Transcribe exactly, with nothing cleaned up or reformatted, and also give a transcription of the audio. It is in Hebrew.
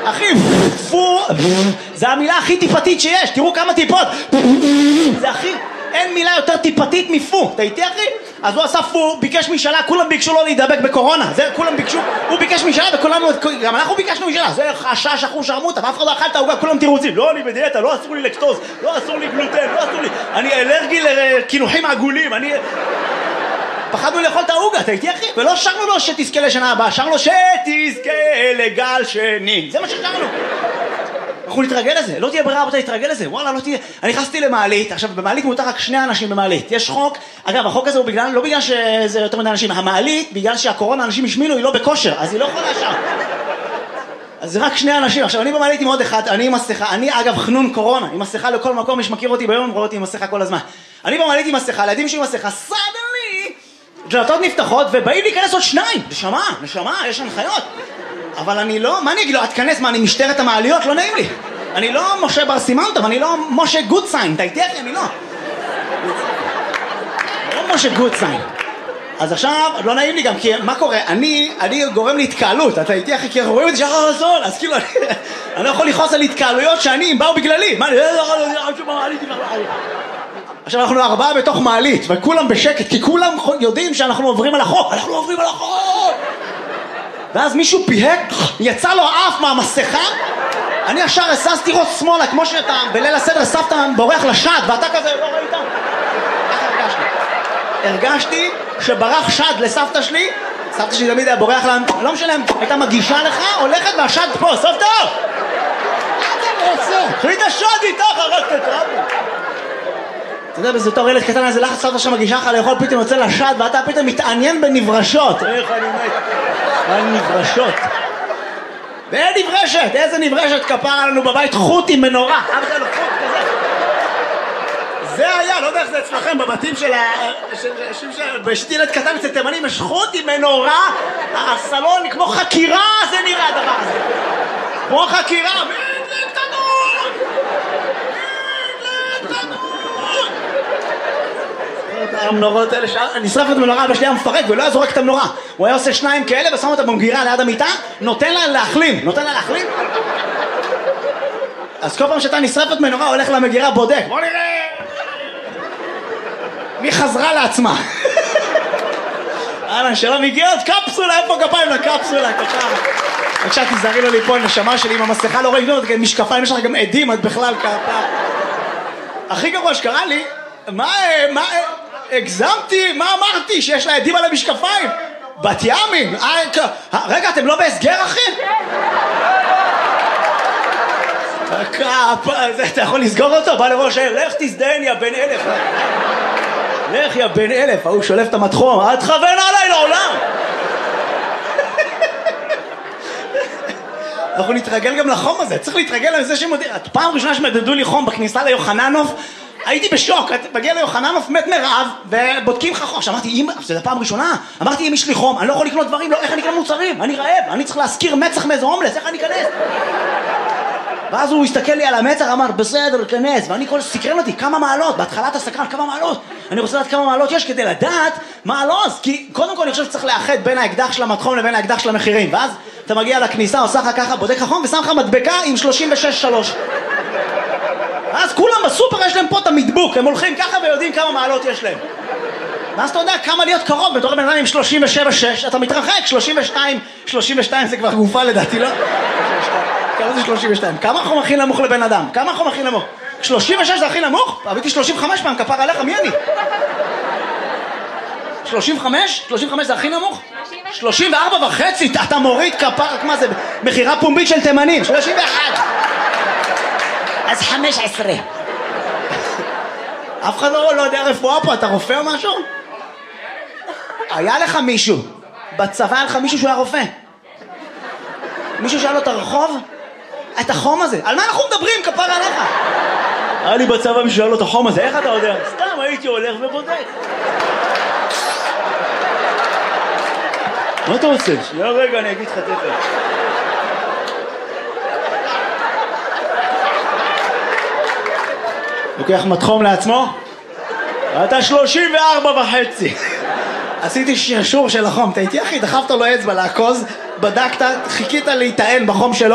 אחי, פו, זה המילה הכי טיפתית שיש, תראו כמה טיפות. זה הכי, אין מילה יותר טיפתית מפו, אתה איתי אחי? אז הוא עשה פו, ביקש משאלה, כולם ביקשו לו להידבק בקורונה, זה כולם ביקשו, הוא ביקש משאלה וכולם, גם אנחנו ביקשנו משאלה, זה חשש, אחו שרמוטה, ואף אחד לא אכל את העוגה, כולם תירוצים, לא אני בדיאטה, לא אסור לי לקטוז, לא אסור לי גלוטן, לא אסור לי, אני אלרגי לקינוחים עגולים, אני... פחדנו לאכול את העוגה, אתה איתי אחי? ולא שרנו לו שתזכה לשנה הבאה, שרנו שתזכה לגל שני, זה מה ששרנו. אנחנו נתרגל לזה, לא תהיה ברירה רבותי, נתרגל לזה, וואלה לא תהיה. אני נכנסתי למעלית, עכשיו במעלית מותר רק שני אנשים במעלית, יש חוק, אגב החוק הזה הוא בגלל, לא בגלל שזה יותר מדי אנשים, המעלית בגלל שהקורונה אנשים השמינו היא לא בכושר, אז היא לא יכולה שם. אז זה רק שני אנשים, עכשיו אני במעלית עם עוד אחד, אני עם מסכה, אני אגב חנון קורונה, עם מסכה לכל מקום, מי שמכיר אותי ביום, רואה אותי עם מסכה כל הזמן. אני במעלית עם מסכה, לידים שלי עם מסכה, סדלי, דלתות נפתחות ובאים להיכנס עוד שניים, נשמה, נשמה, יש הנחיות. אבל אני לא, מה אני אגיד לו, את כנס, מה אני משטרת המעליות? לא נעים לי. אני לא משה בר סימנטוב, אני לא משה גודסיין, אתה איתי אחי? אני לא. לא משה גודסיין. אז עכשיו, לא נעים לי גם, כי מה קורה? אני, אני גורם להתקהלות, אתה איתי אחי? כי אנחנו רואים את זה שחר הזול, אז כאילו, אני לא יכול לכעוס על התקהלויות שאני, הם באו בגללי. מה, אני עכשיו אנחנו ארבעה בתוך מעלית, וכולם בשקט, כי כולם יודעים שאנחנו עוברים על החוק. אנחנו עוברים על החוק! ואז מישהו פיהק, יצא לו אף מהמסכה, אני ישר הססתי ראש שמאלה, כמו שאתה בליל הסדר סבתא בורח לשד, ואתה כזה לא ראית? איך הרגשתי? הרגשתי שברח שד לסבתא שלי, סבתא שלי תמיד היה בורח לה, לא משנה, הייתה מגישה לך, הולכת והשד פה, סבתא! מה אתה רוצה? חלי את השד איתך, הרגת את רבו. אתה יודע, בזה תור ילד קטן, איזה לחץ סבתא שמגישה לך לאכול, פתאום יוצא לשד, ואתה פתאום מתעניין בנברשות. איך אני מת? על נברשות. ואין נברשת, איזה נברשת כפרה לנו בבית, חוט עם מנורה. אבא לו חוט כזה. זה היה, לא יודע איך זה אצלכם, בבתים של ה... בשתי ילד קטן אצל תימנים, יש חוט עם מנורה, הסלון כמו חקירה, זה נראה הדבר הזה. כמו חקירה, מדלק תנור! מדלק תנור! המנורות האלה, נשרף את המנורה, אבא שלי היה מפרק ולא היה זורק את המנורה. הוא היה עושה שניים כאלה ושם אותה במגירה ליד המיטה, נותן לה להחלים. נותן לה להחלים? אז כל פעם שאתה נשרפת מנורה, הולך למגירה, בודק. בוא נראה! מי חזרה לעצמה? אהלן, שלום, הגיע עוד קפסולה, איפה כפיים לקפסולה? בבקשה, תזהרי לו ליפול, נשמה שלי, עם המסכה לא רואים, משקפיים, יש לך גם עדים, את בכלל כפה. הכי גרוע שקרה לי, מה, מה, הגזמתי, מה אמרתי? שיש לה עדים על המשקפיים? בת ימים? רגע, אתם לא בהסגר, אחי? אתה יכול לסגור אותו? בא לראש העיר, לך תזדיין יא בן אלף. לך יא בן אלף, הוא שולף את המתחום, אל תכוון עליי לעולם. אנחנו נתרגל גם לחום הזה, צריך להתרגל לזה שמודיע. פעם ראשונה שמדדו לי חום בכניסה ליוחננוף, הייתי בשוק, מגיע ליוחננוף, מת מרעב, ובודקים לך חום. אמרתי, אמא, זה פעם ראשונה, אמרתי, אמא, יש לי חום, אני לא יכול לקנות דברים, לא, איך אני אקנה מוצרים? אני רעב, אני צריך להזכיר מצח מאיזה הומלס, איך אני אכנס? ואז הוא הסתכל לי על המצח, אמר, בסדר, כנס, ואני כל סקרן אותי, כמה מעלות, בהתחלת הסקרן, כמה מעלות, אני רוצה לדעת כמה מעלות יש כדי לדעת מה הלוז, כי קודם כל אני חושב שצריך לאחד בין האקדח של המתחום לבין האקדח של המחירים, ואז אתה מגיע לכניסה, עושה לך ככה, בודק לך חום, ושם לך מדבקה עם שלושים ושש שלוש. אז כולם בסופר יש להם פה את המדבוק, הם הולכים ככה ויודעים כמה מעלות יש להם. ואז אתה יודע כמה להיות קרוב, בתור בן אדם עם שלושים ושבע שש, אתה מתרחק, שלושים ושתיים, שלושים ושתיים זה כבר גופה לדעתי, לא? כמה זה שלושים ושתיים? כמה חום הכי נמוך לבן אדם? כמה חום הכי נמוך? שלושים ושש זה הכי נמוך? אביתי שלושים וחמש פעם, כפר עליך, מי אני? שלושים וחמש? שלושים וחמש זה הכי נמוך? שלושים וארבע וחצי, אתה מוריד כפר, מה זה? מחירה פומבית של תימנים, שלושים ואחת. אז חמש עשרה. אף אחד לא יודע רפואה פה, אתה רופא או משהו? היה לך מישהו, בצבא היה לך מישהו שהוא היה רופא. מישהו שאל לו את הרחוב? את החום הזה, על מה אנחנו מדברים, כפר עליך? היה לי בצבא מישהו שאל לו את החום הזה, איך אתה יודע? סתם הייתי הולך ובודק. מה אתה רוצה? שנייה רגע, אני אגיד לך תכף. לוקח מתחום לעצמו? אתה שלושים וארבע וחצי. עשיתי שרשור של החום, אתה איתי אחי, דחפת לו אצבע לעקוז, בדקת, חיכית להיטען בחום שלו